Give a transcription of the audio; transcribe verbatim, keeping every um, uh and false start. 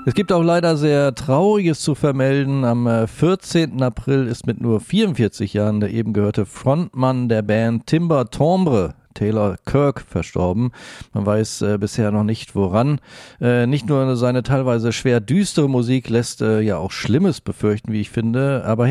Es gibt auch leider sehr Trauriges zu vermelden. Am vierzehnten April ist mit nur vierundvierzig Jahren der eben gehörte Frontmann der Band Timber Timbre, Taylor Kirk, verstorben. Man weiß äh, bisher noch nicht woran. Äh, nicht nur seine teilweise schwer düstere Musik lässt äh, ja auch Schlimmes befürchten, wie ich finde, aber